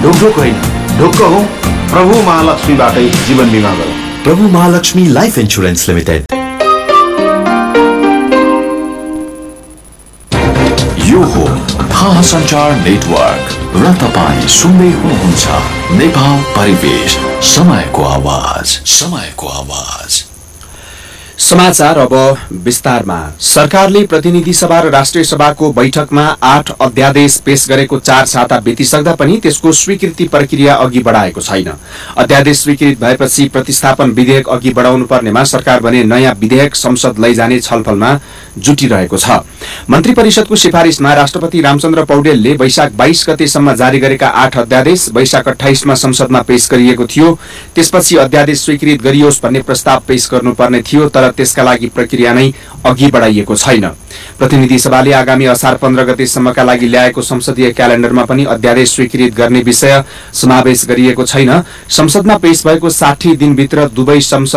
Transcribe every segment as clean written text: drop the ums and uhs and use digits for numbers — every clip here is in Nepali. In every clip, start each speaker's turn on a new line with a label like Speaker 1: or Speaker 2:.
Speaker 1: ढोक होइन, ढोक्क हौ प्रभु महालक्ष्मीबाटै जीवन बिमा गरौँ।
Speaker 2: प्रभु महालक्ष्मी लाइफ इन्स्योरेन्स लिमिटेड।
Speaker 3: यो हो थाहा सञ्चार नेटवर्क र तपाईँ सुन्दै हुनुहुन्छ नेपाल परिवेश, समयको आवाज, समयको आवाज।
Speaker 4: समाचार अब विस्तारमा। सरकारले प्रतिनिधि सभा र राष्ट्रिय सभाको बैठकमा 8 अध्यादेश पेश गरेको 4 साता बितिसक्दा पनि त्यसको स्वीकृति प्रक्रिया अघि बढाएको छैन। अध्यादेश स्वीकृत भएपछि प्रतिस्थापन विधेयक अघि बढाउनु पर्नेमा सरकार भने नयाँ विधेयक संसद लैजाने छलफलमा जुटिरहेको छ। मन्त्री परिषदको सिफारिसमा राष्ट्रपति रामचन्द्र पौडेलले वैशाख 22 गतेसम्म जारी गरेका 8 अध्यादेश वैशाख 28 मा संसदमा पेश गरिएको थियो। त्यसपछि अध्यादेश स्वीकृत गरियोस् भन्ने प्रस्ताव पेश गर्नुपर्ने थियो, तर त्यसका लागि प्रक्रिया नै अघि बढाइएको छैन। प्रतिनिधि सभाले आगामी असार 15 गतेसम्मका लागि ल्याएको संसदीय क्यालेण्डरमा पनि अध्यादेश स्वीकृत गर्ने विषय समावेश गरिएको छैन। संसदमा पेश भएको 60 दिनभित्र दुवै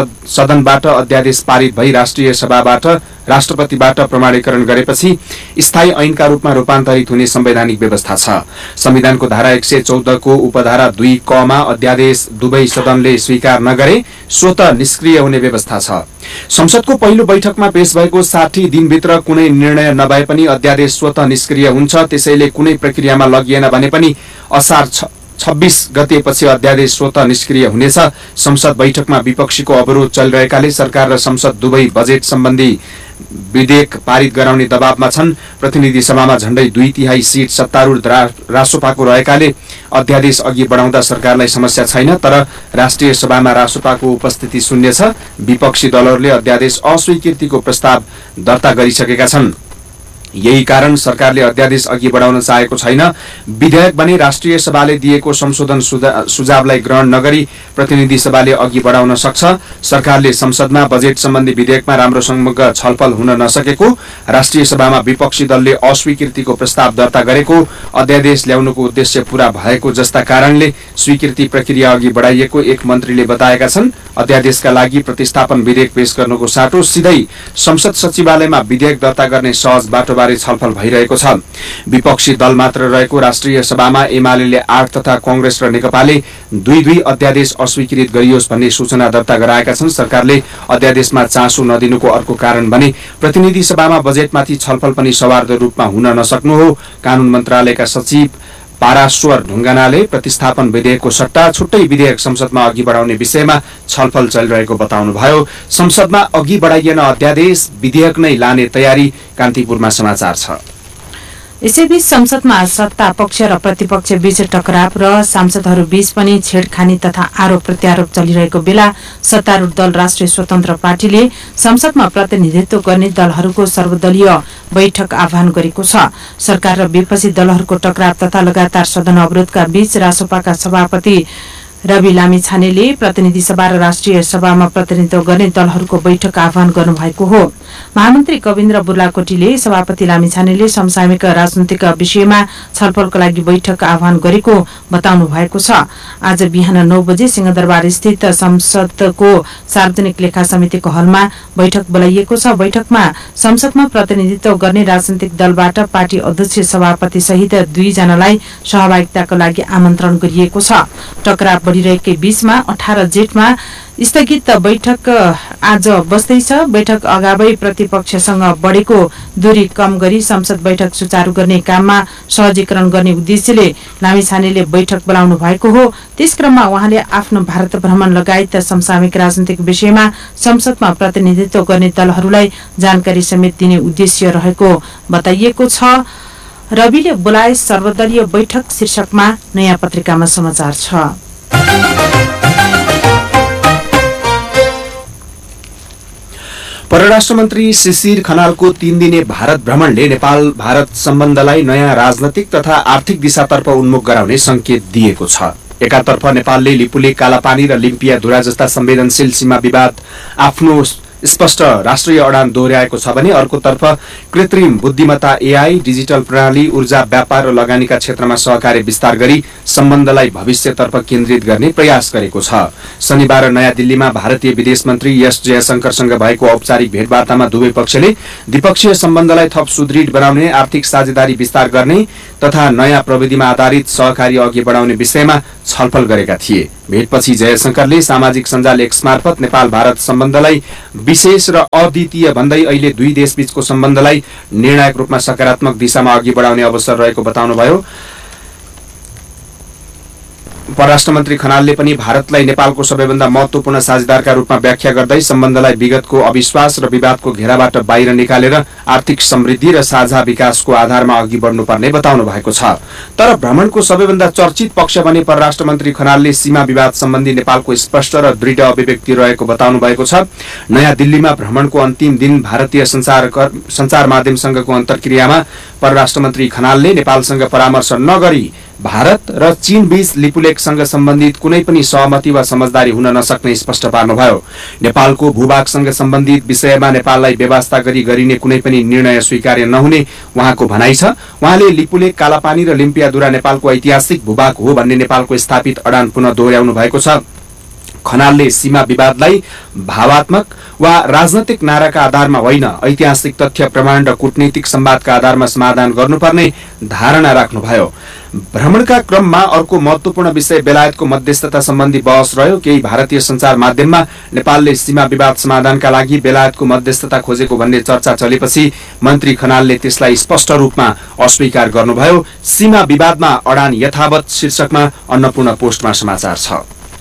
Speaker 4: सदनबाट अध्यादेश पारित भई राष्ट्रिय सभाबाट राष्ट्रपतिबाट प्रमाणीकरण गरेपछि स्थायी ऐनका रूपमा रूपान्तरित हुने संवैधानिक व्यवस्था छ। संविधानको धारा 114 को उपधारा 2 क मा अध्यादेश दुवै सदनले स्वीकार नगरे स्वतः निष्क्रिय हुने व्यवस्था छ। संसदको पहिलो बैठकमा पेश भएको 60 दिनभित्र कुनै निर्णय नभए पनि अध्यादेश स्वतः निष्क्रिय हुन्छ। त्यसैले कुनै प्रक्रियामा लगिएन भने पनि असार 26 गतेपछि अध्यादेश स्वतः निष्क्रिय हुनेछ। संसद बैठकमा विपक्षीको अवरोध चलिरहेकाले सरकार र संसद दुवै बजेट सम्बन्धी विधेयक पारित गराउने दबावमा छन्। प्रतिनिधि सभामा झण्डै 2/3 सीट सत्तारूढ रासोपाको रहेकाले अध्यादेश अघि बढाउँदा सरकारलाई समस्या छैन, तर राष्ट्रिय सभामा रासोपाको उपस्थिति शून्य छ। विपक्षी दलहरूले अध्यादेश अस्वीकृतिको प्रस्ताव दर्ता गरिसकेका छन्। यही कारण सरकारले अध्यादेश अघि बढाउन चाहेको छैन। विधेयक भने राष्ट्रिय सभाले दिएको संशोधन सुझावलाई ग्रहण नगरी प्रतिनिधि सभाले अघि बढाउन सक्छ। सरकारले संसदमा बजेट सम्बन्धी विधेयकमा राम्रोसँग छलफल हुन नसकेको, राष्ट्रिय सभामा विपक्षी दलले अस्वीकृतिको प्रस्ताव दर्ता गरेको, अध्यादेश ल्याउनुको उद्देश्य पूरा भएको जस्ता कारणले स्वीकृति प्रक्रिया अघि बढाइएको एक मन्त्रीले बताएका छन्। अध्यादेशका लागि प्रतिस्थापन विधेयक पेश गर्नुको साटो सिधै संसद सचिवालयमा विधेयक दर्ता गर्ने सहज बाटो छलफल भइरहेको छ। विपक्षी दल मात्र रहेको राष्ट्रिय सभामा एमाले 8 तथा कांग्रेस र नेकपाले 2 अध्यादेश अस्वीकृत गरियोस् भन्ने सूचना दर्ता गराएका छन्। सरकारले अध्यादेशमा चासो नदिनुको अर्को कारण भने प्रतिनिधि सभामा बजेटमाथि छलफल पनि सवार्थ रूपमा हुन नसक्नु हो। कानून मन्त्रालयका सचिव पाराश्वर ढुङ्गानाले प्रतिस्थापन विधेयकको सट्टा छुट्टै विधेयक संसदमा अघि बढाउने विषयमा छलफल चलिरहेको बताउनुभयो। संसदमा अघि बढाइएन अध्यादेश, विधेयक नै लाने तयारी। कान्तिपुरमा समाचार छ।
Speaker 5: यसैबीच संसदमा सत्ता पक्ष र प्रतिपक्ष बीच टकराव र सांसदहरू बीच पनि छेडखानी तथा आरोप प्रत्यारोप चलिरहेको बेला सत्तारूढ दल राष्ट्रिय स्वतन्त्र पार्टीले संसदमा प्रतिनिधित्व गर्ने दलहरूको सर्वदलीय बैठक आह्वान गरेको छ। सरकार र विपक्षी दलहरूको टकराव तथा लगातार सदन अवरोधका बीच रासोपाका सभापति रवि लामिछानेले प्रतिनिधि सभा र राष्ट्रिय सभामा प्रतिनिधित्व गर्ने दलहरूको बैठक आह्वान गर्नुभएको हो। महामन्त्री कविन्द्र बुर्लाकोटीले सभापति लामिछानेले समसामयिक राजनीतिक विषयमा छलफलको लागि बैठक आह्वान गरेको बताउनु भएको छ। आज बिहान 9 बजे सिंहदरबार स्थित संसदको सार्वजनिक लेखा समितिको हलमा बैठक बोलाइएको छ। बैठकमा संसदमा प्रतिनिधित्व गर्ने राजनीतिक दलबाट पार्टी अध्यक्ष सभापति सहित 2 जनालाई सहभागिताको लागि आमन्त्रण गरिएको छ। टकराव बढ़िरहेकै बीचमा 18 जेठमा स्थगित बैठक आज बस्दैछ। बैठक अगावै प्रतिपक्षसँग बढ़ेको दूरी कम गरी संसद बैठक सुचारू गर्ने काममा सहजीकरण गर्ने उद्देश्यले लामिछानेले बैठक बोलाउनु भएको हो। त्यसक्रममा उहाँले आफ्नो भारत भ्रमण लगायत समसामयिक राजनीतिक विषयमा संसदमा प्रतिनिधित्व गर्ने दलहरूलाई जानकारी समेत दिने उद्देश्य रहेको बताइएको छ। रविले बोलाए सर्वदलीय बैठक शीर्षकमा नयाँ पत्रिकामा समाचार छ।
Speaker 4: परराष्ट्र मन्त्री शिशिर खनालको 3 दिने भारत भ्रमणले नेपाल भारत सम्बन्धलाई नयाँ राजनैतिक तथा आर्थिक दिशातर्फ उन्मुख गराउने संकेत दिएको छ। एकातर्फ नेपालले लिपुलेक, कालापानी र लिम्पिया धुरा जस्ता संवेदनशील सीमा विवाद आफ्नो स्पष्ट राष्ट्रिय अडान दोहोर्याएको छ भने अर्कोतर्फ कृत्रिम बुद्धिमत्ता एआई, डिजिटल प्रणाली, ऊर्जा, व्यापार र लगानीका क्षेत्रमा सहकार्य विस्तार गरी सम्बन्धलाई भविष्यतर्फ केन्द्रित गर्ने प्रयास गरेको छ। शनिबार नयाँ दिल्लीमा भारतीय विदेश मन्त्री एस जयशंकरसँग भएको औपचारिक भेटवार्तामा दुवै पक्षले द्विपक्षीय सम्बन्धलाई थप सुदृढ बनाउने, आर्थिक साझेदारी विस्तार गर्ने तथा नयाँ प्रविधिमा आधारित सहकार्य अघि बढाउने विषयमा छलफल गरेका थिए। भेटपछि जयशंकरले सामाजिक सञ्जाल एक्स मार्फत नेपाल भारत सम्बन्धलाई विशेष र अद्वितीय भन्दै अहिले दुई देशबीचको सम्बन्धलाई निर्णायक रूपमा सकारात्मक दिशामा अघि बढाउने अवसर रहेको बताउनुभयो। परराष्ट्र मन्त्री खनालले पनि भारतलाई नेपालको सबैभन्दा महत्वपूर्ण साझेदारका रूपमा व्याख्या गर्दै सम्बन्धलाई विगतको अविश्वास र विवादको घेराबाट बाहिर निकालेर आर्थिक समृद्धि र साझा विकासको आधारमा अघि बढ्नुपर्ने बताउनु भएको छ। तर भ्रमणको सबैभन्दा चर्चित पक्ष भने परराष्ट्र मन्त्री खनालले सीमा विवाद सम्बन्धी नेपालको स्पष्ट र दृढ अभिव्यक्ति रहेको बताउनु भएको छ। नयाँ दिल्लीमा भ्रमणको अन्तिम दिन भारतीय सञ्चार माध्यमसँगको अन्तर्क्रियामा परराष्ट्र मन्त्री खनालले नेपालसँग परामर्श नगरी भारत र चीन बीच लिपुलेखसँग सम्बन्धित कुनै पनि सहमति वा समझदारी हुन नसक्ने स्पष्ट पार्नुभयो। नेपालको भूभागसँग सम्बन्धित विषयमा नेपाललाई व्यवस्था गरी गरिने कुनै पनि निर्णय स्वीकार्य नहुने उहाँको भनाइ छ। उहाँले लिपुलेख, कालापानी र लिम्पियाधुरा नेपालको ऐतिहासिक भूभाग हो भन्ने नेपालको स्थापित अडान पुनः दोहोर्याउनु भएको छ। खनालले सीमा विवादलाई भावात्मक वा राजनैतिक नाराका आधारमा होइन, ऐतिहासिक तथ्य, प्रमाण र कूटनीतिक संवादका आधारमा समाधान गर्नुपर्ने धारणा राख्नुभयो। भ्रमणका क्रममा अर्को महत्वपूर्ण विषय बेलायतको मध्यस्थता सम्बन्धी बहस रह्यो। केही भारतीय सञ्चार माध्यममा नेपालले सीमा विवाद समाधानका लागि बेलायतको मध्यस्थता खोजेको भन्ने चर्चा चलेपछि मन्त्री खनालले त्यसलाई स्पष्ट रूपमा अस्वीकार गर्नुभयो। सीमा विवादमा अडान यथावत शीर्षकमा अन्नपूर्ण पोस्टमा समाचार छ।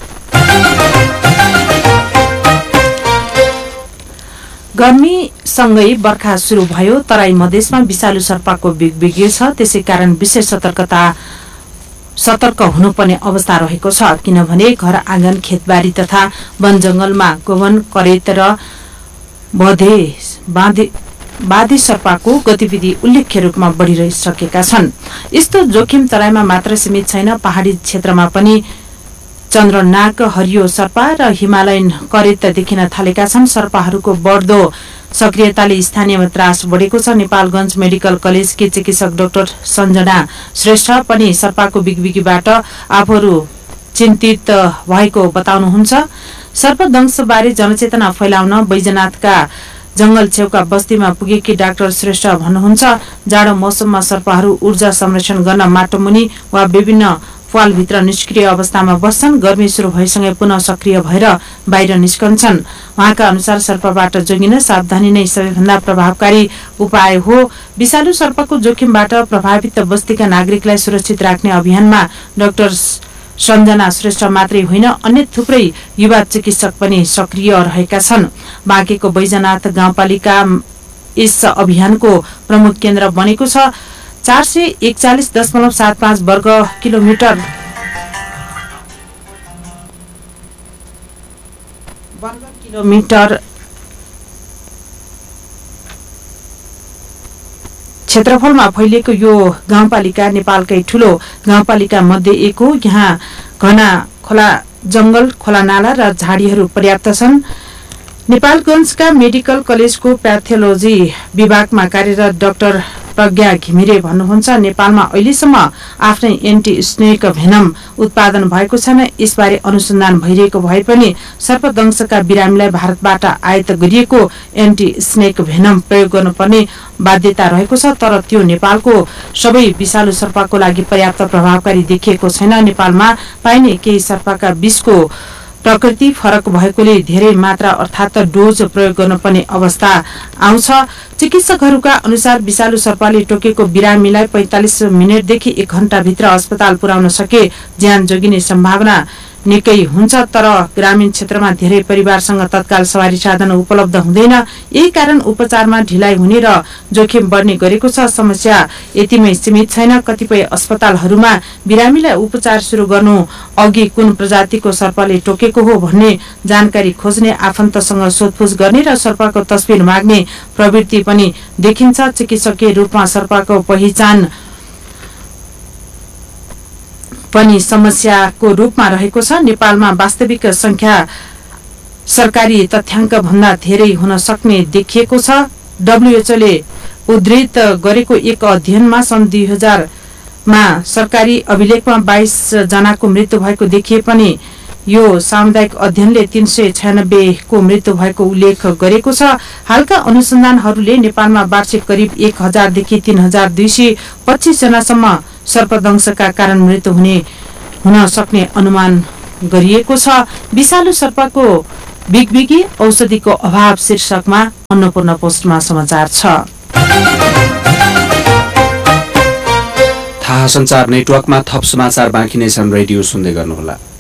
Speaker 5: गर्मीसँगै बर्खा सुरु भयो। तराई मधेसमा विषालु सर्पको बिगबिगे छ, त्यसै कारण विशेष सतर्क हुनुपर्ने अवस्था रहेको छ। किनभने घर आँगन, खेतबारी तथा वन जंगलमा गोवन, करेत र बाधे सर्पको गतिविधि उल्लेख्य रूपमा बढिरहिसकेका छन्। यस्तो जोखिम तराईमा मात्र सीमित छैन, पहाडी क्षेत्रमा पनि चन्द्रनाग, हरियो सर्पा र हिमालयन करेत देखिन थालेका छन्। सर्पाहरूको बढ्दो सक्रियताले स्थानीयमा त्रास बढेको छ। नेपालगञ्ज मेडिकल कलेजकी चिकित्सक डाक्टर सञ्जना श्रेष्ठ पनि सर्पाको बिगबिगीबाट आफूहरू चिन्तित भएको बताउनुहुन्छ। सर्पदंशबारे जनचेतना फैलाउन बैजनाथका जंगल छेउका बस्तीमा पुगेकी डाक्टर श्रेष्ठ भन्नुहुन्छ, जाडो मौसममा सर्पहरू ऊर्जा संरक्षण गर्न माटोमुनि वा विभिन्न पालभित्र निष्क्रिय अवस्थामा बस्छन्। गर्मी सुरु भएसँगै पुनः सक्रिय भएर बाहिर निस्कन्छन्। उहाँका अनुसार सर्पबाट जोगिन सावधानी नै सबैभन्दा प्रभावकारी उपाय हो। विषालु सर्पको जोखिमबाट प्रभावित बस्तीका नागरिकलाई सुरक्षित राख्ने अभियानमा डाक्टर सञ्जना श्रेष्ठ मात्रै होइन, अन्य थुप्रै युवा चिकित्सक पनि सक्रिय रहेका छन्। बाँकेको बैजनाथ गाउँपालिका यस अभियानको प्रमुख केन्द्र बनेको छ। 441.75 वर्ग किलोमिटर क्षेत्रफलमा फैलिएको यो गाउँपालिका नेपालकै ठूलो गाउँपालिका मध्ये एक हो। यहाँ घना खोला जंगल, खोला नाला र झाडीहरू पर्याप्त छन्। नेपालगञ्जका मेडिकल कलेजको प्याथोलोजी विभागमा कार्यरत डाक्टर प्रज्ञा घिमिरे भन्नुहुन्छ, नेपालमा अहिलेसम्म आफ्नै एन्टी स्नेक भेनम उत्पादन भएको छैन। यसबारे अनुसन्धान भइरहेको भए पनि सर्पदंशका बिरामीलाई भारतबाट आयात गरिएको एन्टी स्नेक भेनम प्रयोग गर्नुपर्ने बाध्यता रहेको छ। तर त्यो नेपालको सबै विषालु सर्पको लागि पर्याप्त प्रभावकारी देखिएको छैन। नेपालमा पाइने केही सर्पका विषको प्रकृति फरक भएकोले धेरै मात्रा अर्थात डोज प्रयोग गर्नुपर्ने अवस्था आउँछ। चिकित्सकहरूका अनुसार विषालु सर्पले टोकेको बिरामीलाई 45 मिनटदेखि 1 घण्टाभित्र अस्पताल पुर्याउन सके ज्यान जोगिने सम्भावना निकै हुन्छ। तर ग्रामीण क्षेत्रमा धेरै परिवारसँग तत्काल सवारी साधन उपलब्ध हुँदैन। यही कारण उपचारमा ढिलाइ हुने र जोखिम बढ्ने गरेको छ। समस्या यतिमै सीमित छैन। कतिपय अस्पतालहरूमा बिरामीलाई उपचार सुरु गर्नु अघि कुन प्रजातिको सर्पले टोकेको हो भन्ने जानकारी खोज्ने, आफन्तसँग सोधपुछ गर्ने र सर्पको तस्बिर माग्ने प्रवृत्ति पनि देखिन्छ। चिकित्सकीय रूपमा सर्पको पहिचान पनि समस्याको रूपमा रहेको छ। नेपालमा वास्तविक संख्या सरकारी तथ्याङ्क भन्दा धेरै हुन सक्ने देखिएको छ। डब्ल्युएचओले उद्धृत गरेको एक अध्ययनमा सन् 2000 मा सरकारी अभिलेखमा 22 जनाको मृत्यु भएको देखिए पनि यो सामुदायिक अध्ययनले 396 को मृत्यु भएको उल्लेख गरेको छ। हालका अनुसन्धानहरूले नेपालमा वार्षिक करिब 1000 देखि 3225 जनासम्म सर्पदंशका कारण मृत्यु हुन सक्ने अनुमान गरिएको छ। विषालु सर्पको बिगबिगी औषधिको अभाव शीर्षकमा अन्नपूर्ण पोस्टमा समाचार छ।
Speaker 4: थाहा सञ्चार नेटवर्कमा थप समाचार बाँकी नै छन्। रेडियो सुन्दै गर्नुहोला।